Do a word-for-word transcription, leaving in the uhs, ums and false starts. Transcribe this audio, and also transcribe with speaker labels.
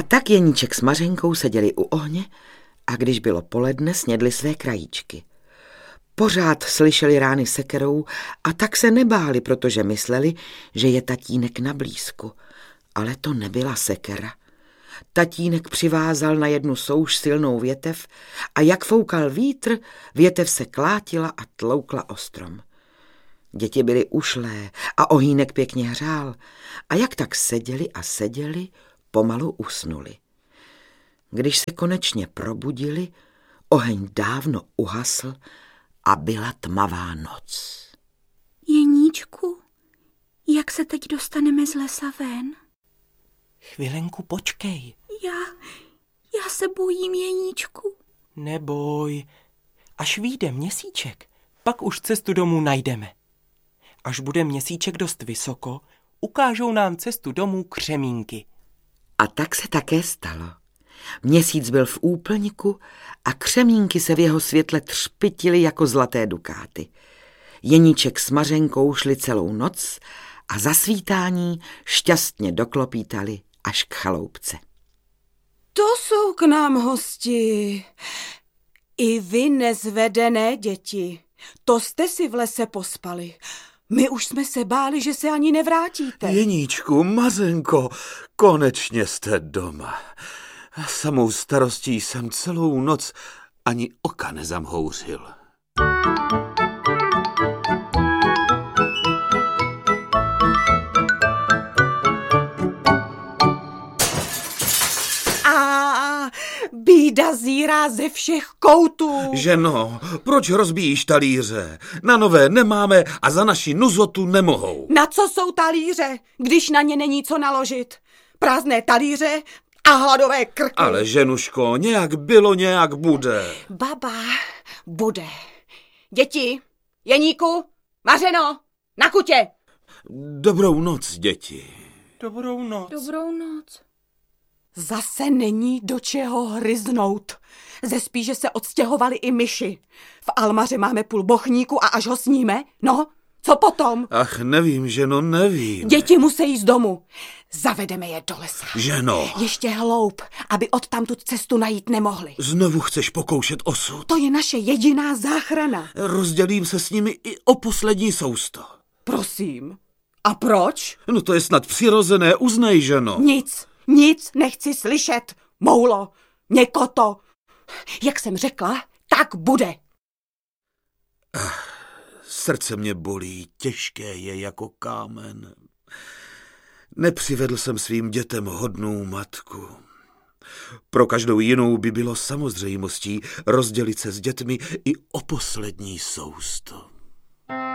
Speaker 1: A tak Jeníček s Mařenkou seděli u ohně a když bylo poledne, snědli své krajíčky. Pořád slyšeli rány sekerou a tak se nebáli, protože mysleli, že je tatínek na blízku. Ale to nebyla sekera. Tatínek přivázal na jednu souš silnou větev a jak foukal vítr, větev se klátila a tloukla o strom. Děti byly ušlé a ohýnek pěkně hřál a jak tak seděli a seděli, pomalu usnuli. Když se konečně probudili, oheň dávno uhasl a byla tmavá noc.
Speaker 2: Jeníčku, jak se teď dostaneme z lesa ven?
Speaker 3: Chvilenku počkej.
Speaker 2: Já, já se bojím, Jeníčku.
Speaker 3: Neboj, až vyjde měsíček, pak už cestu domů najdeme. Až bude měsíček dost vysoko, ukážou nám cestu domů křemínky.
Speaker 1: A tak se také stalo. Měsíc byl v úplňku a křemínky se v jeho světle třpytily jako zlaté dukáty. Jeníček s Mařenkou šli celou noc a za svítání šťastně doklopítali až k chaloupce.
Speaker 4: To jsou k nám hosti. I vy nezvedené děti. To jste si v lese pospali. My už jsme se báli, že se ani nevrátíte.
Speaker 5: Jeníčku, Mařenko, konečně jste doma. Samou starostí jsem celou noc ani oka nezamhouřil.
Speaker 4: A bída zírá ze všech koutů.
Speaker 5: Ženo, proč rozbíjíš talíře? Na nové nemáme a za naši nuzotu nemohou.
Speaker 4: Na co jsou talíře, když na ně není co naložit? Prázdné talíře a hladové krky.
Speaker 5: Ale ženuško, nějak bylo, nějak bude.
Speaker 4: Baba, bude. Děti, Jeníku, Mařeno, na kutě.
Speaker 5: Dobrou noc, děti.
Speaker 3: Dobrou noc.
Speaker 2: Dobrou noc.
Speaker 4: Zase není do čeho hryznout. Ze spíže se odstěhovali i myši. V Almaře máme půl bochníku a až ho sníme, no, co potom?
Speaker 5: Ach, nevím, ženo, nevím.
Speaker 4: Děti musí jít z domu. Zavedeme je do lesa.
Speaker 5: Ženo.
Speaker 4: Ještě hloub, aby odtamtud cestu najít nemohli.
Speaker 5: Znovu chceš pokoušet osud?
Speaker 4: To je naše jediná záchrana.
Speaker 5: Rozdělím se s nimi i o poslední sousto.
Speaker 4: Prosím. A proč?
Speaker 5: No to je snad přirozené, uznej, ženo.
Speaker 4: Nic, nic nechci slyšet. Moulo, někoto. Jak jsem řekla, tak bude.
Speaker 5: Ach, srdce mě bolí, těžké je jako kámen. Nepřivedl jsem svým dětem hodnou matku. Pro každou jinou by bylo samozřejmostí rozdělit se s dětmi i o poslední sousto.